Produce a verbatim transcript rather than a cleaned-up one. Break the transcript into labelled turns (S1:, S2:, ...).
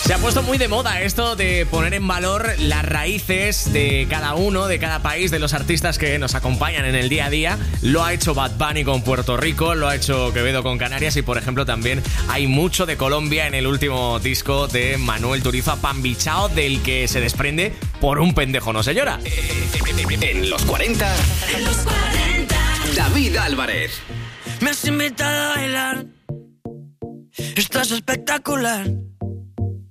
S1: Se ha puesto muy de moda esto de poner en valor las raíces de cada uno, de cada país, de los artistas que nos acompañan en el día a día. Lo ha hecho Bad Bunny con Puerto Rico, lo ha hecho Quevedo con Canarias y, por ejemplo, también hay mucho de Colombia en el último disco de Manuel Turizo, Pambichao, del que se desprende Por un pendejo no se llora.
S2: En los cuarenta,
S3: En los cuarenta,
S2: David Álvarez.
S4: Me has invitado a bailar, estás espectacular.